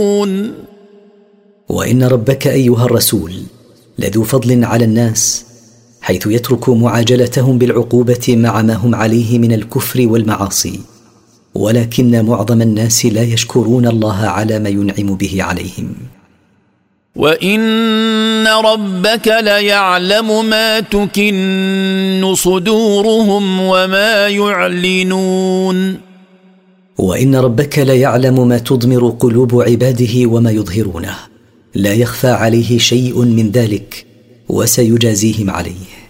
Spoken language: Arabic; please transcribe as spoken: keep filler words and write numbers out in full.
وإن ربك أيها الرسول لذو فضل على الناس، حيث يترك معاجلتهم بالعقوبة مع ما هم عليه من الكفر والمعاصي، ولكن معظم الناس لا يشكرون الله على ما ينعم به عليهم. وإن ربك ليعلم ما تكن صدورهم وما يعلنون. وإن ربك ليعلم ما تضمر قلوب عباده وما يظهرونه، لا يخفى عليه شيء من ذلك، وسيجازيهم عليه.